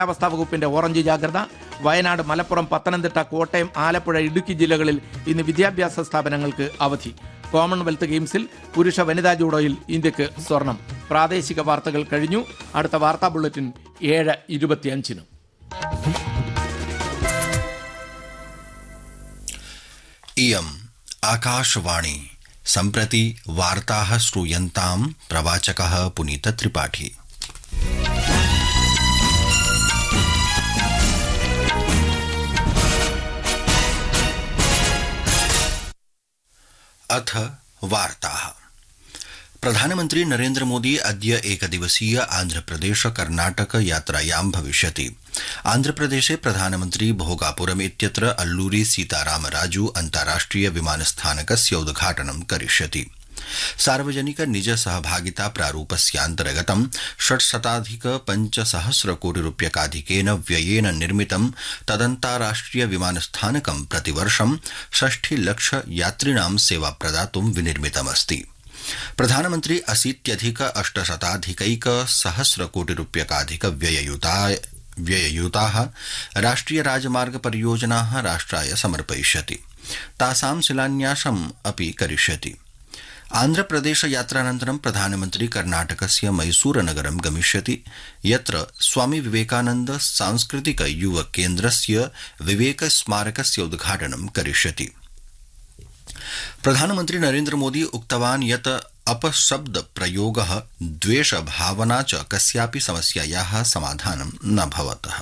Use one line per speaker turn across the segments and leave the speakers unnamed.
കാലാവസ്ഥാ വകുപ്പിന്റെ ഓറഞ്ച് ജാഗ്രത. വയനാട്, മലപ്പുറം, പത്തനംതിട്ട, കോട്ടയം, ആലപ്പുഴ, ഇടുക്കി ജില്ലകളിൽ ഇന്ന് വിദ്യാഭ്യാസ സ്ഥാപനങ്ങൾക്ക് അവധി. കോമൺവെൽത്ത് ഗെയിംസിൽ പുരുഷ വനിതാ ജൂഡോയിൽ ഇന്ത്യക്ക് സ്വർണം. പ്രാദേശിക വാർത്തകൾ കഴിഞ്ഞു. അടുത്ത വാർത്താ ബുള്ളറ്റിൻ 7:25.
इयम् आकाशवाणी. सम्प्रति वार्ताः श्रूयन्तां. प्रवाचकः पुनीत त्रिपाठी. अथ वार्ताः. प्रधानमन्त्री नरेन्द्र मोदी अद्य एकदिवसीय आन्ध्रप्रदेश कर्नाटक यात्रायां भविष्यति. आन्ध्रप्रदेशे प्रधानमन्त्री भोगापुरम् इत्यत्र अल्लूरी सीतारामराजू अन्ताराष्ट्रिय विमानस्थानकस्य उद्घाटनं करिष्यति. सार्वजनिक निज सहभागिता प्रारूपस्यान्तर्गतं 600,500 कोटि रूप्यकाधिकेन व्ययेन निर्मितं तदन्ताराष्ट्रिय विमानस्थानकं प्रतिवर्षं 60 लाख यात्रिणां सेवा प्रदातुं विनिर्मितमस्ति. प्रधानमन्त्री 80,800 कोटि रूप्यकाधिक व्यययुताः राष्ट्रिय राजमार्ग परियोजनाः राष्ट्राय समर्पयिष्यति. तासां शिलान्यासम् अपि करिष्यति. आन्ध्रप्रदेश यात्रानन्तरं प्रधानमन्त्री कर्नाटकस्य मैसूरनगरं गमिष्यति, यत्र स्वामी विवेकानन्द सांस्कृतिक युव केन्द्रस्य विवेक स्मारकस्य उद्घाटनं करिष्यति. प्रधानमन्त्री नरेन्द्र मोदी उक्तवान् यत् अपशब्द प्रयोगः, द्वेष भावना च कस्यापि समस्यायाः समाधानं न भवतः.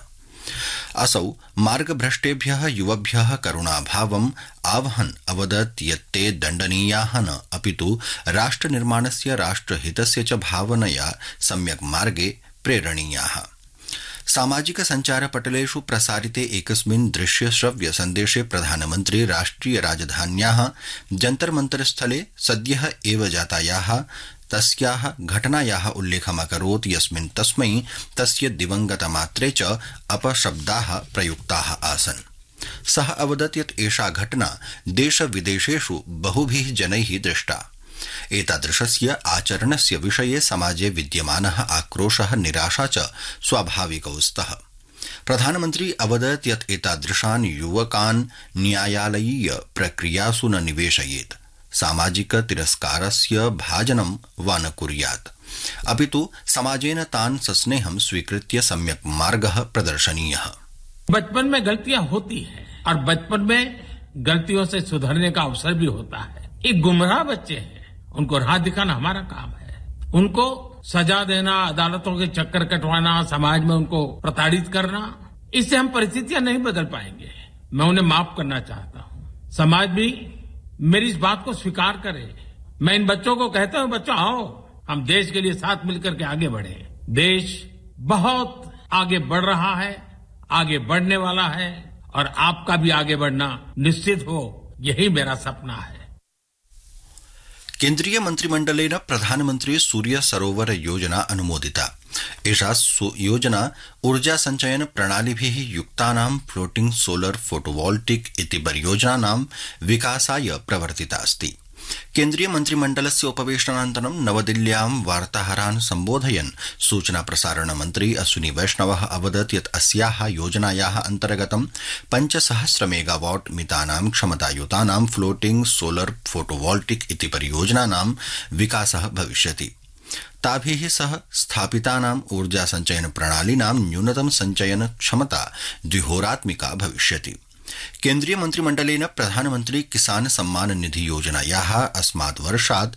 असौ मार्गभ्रष्टेभ्यः युवभ्यः करुणाभावम् आह्वहन् अवदत् यत् ते दण्डनीयाः न, अपितु राष्ट्रनिर्माणस्य, राष्ट्रहितस्य च भावनया सम्यक् मार्गे प्रेरणीयाः. सामाजिक सञ्चारपटलेषु प्रसारिते एकस्मिन् दृश्य श्रव्य सन्देशे प्रधानमन्त्री राष्ट्रिय राजधान्याः जन्तर मन्तर स्थले सद्यः एव जातायाः तस्याः घटनायाः उल्लेखमकरोत्, यस्मिन् तस्मै तस्य दिवंगतमात्रे च अपशब्दाः प्रयुक्ताः आसन्. सः अवदत् यत् एषा घटना देशविदेशेषु बहुभिः जनैः दृष्टा. एतादृशस्य आचरणस्य विषये समाजे विद्यमानः आक्रोशः, निराशा च स्वाभाविकौ स्तः. प्रधानमन्त्री अवदत् यत् एतादृशान् युवकान् न्यायालयीय प्रक्रियासु न निवेशयेत्, सामाजिक तिरस्कारस्य भाजनं वा न कुर्यात्, अपितु समाजेन तान् सस्नेहं स्वीकृत्य सम्यक् मार्गः प्रदर्शनीयः.
बचपन में गलतियां होती हैं और बचपन में गलतियों से सुधरने का अवसर भी होता है. ये गुमराह बच्चे हैं, उनको राह दिखाना हमारा काम है. उनको सजा देना, अदालतों के चक्कर कटवाना, समाज में उनको प्रताड़ित करना, इससे हम परिस्थितियां नहीं बदल पाएंगे. मैं उन्हें माफ करना चाहता हूं. समाज भी मेरी इस बात को स्वीकार करे. मैं इन बच्चों को कहता हूं, बच्चों आओ, हम देश के लिए साथ मिलकर के आगे बढ़े. देश बहुत आगे बढ़ रहा है, आगे बढ़ने वाला है, और आपका भी आगे बढ़ना निश्चित हो, यही मेरा सपना है.
केन्द्रीय मन्त्रिमण्डलेन प्रधानमन्त्री सूर्य सरोवर योजना अनुमोदिता. एषा योजना ऊर्जा संचयन प्रणालिभिः युक्तानां फ्लोटिंग सोलर फोटोवोल्टिक इति परियोजनानां विकासाय प्रवर्तिता अस्ति. केन्द्रीय मन्त्रिमण्डलस्य उपवेशनानन्तरं नवदिल्ल्यां वार्ताहरान् सम्बोधयन् सूचना प्रसारण मन्त्री अश्विनी वैष्णवः अवदत् यत् अस्याः योजनायाः अन्तर्गतं 5,000 मेगावाट् मितानां क्षमतायुतानां फ्लोटिंग सोलर फोटोवोल्टिक इति परियोजनानां विकासः भविष्यति. ताभिः सह स्थापितानाम् ऊर्जा संचयन प्रणालीनां न्यूनतम संचयन क्षमता 2होरात्मिका भविष्यति. केन्द्रीय मन्त्रिमण्डलेन प्रधानमन्त्री किसान सम्मान निधि योजनायाः अस्मात् वर्षात्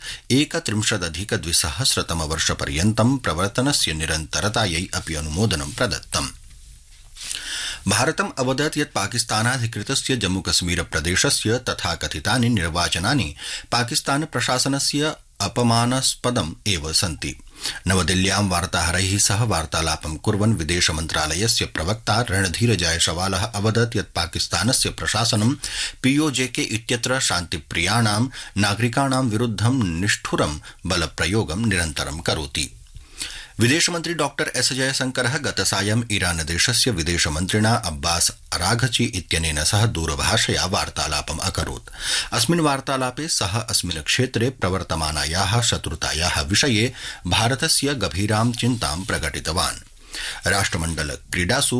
31,200 प्रवर्तनस्य निरन्तरतायै अपि अनुमोदनं प्रदत्तम्. भारतम् अवदत् यत् पाकिस्तानाधिकृतस्य जम्मूकश्मीर प्रदेशस्य तथाकथितानि निर्वाचनानि पाकिस्तान प्रशासनस्य अपमानास्पदम् एव सन्ति. नवदिल्ल्यां वार्ताहरैः सह वार्तालापं कुर्वन् विदेश मन्त्रालयस्य प्रवक्ता रणधीर जायसवालः अवदत् यत् पाकिस्तानस्य प्रशासनं पीओजेके इत्यत्र शान्तिप्रियाणां नागरिकाणां विरुद्धं निष्ठुरं बलप्रयोगं निरन्तरं करोति. विदेशमन्त्री डॉ एस जयशंकरः गतसायं ईरानदेशस्य विदेशमन्त्रिणा अब्बास अराघची इत्यनेन सह दूरभाषया वार्तालापम् अकरोत्. अस्मिन् वार्तालापे सः अस्मिन् क्षेत्रे प्रवर्तमानायाः शत्रुतायाः विषये भारतस्य गभीरां चिन्तां प्रकटितवान्. राष्ट्रमण्डल क्रीडासु